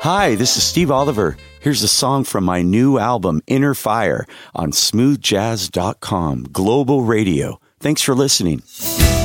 Hi, this is Steve Oliver. Here's a song from my new album, Inner Fire, on smoothjazz.com, Global Radio. Thanks for listening.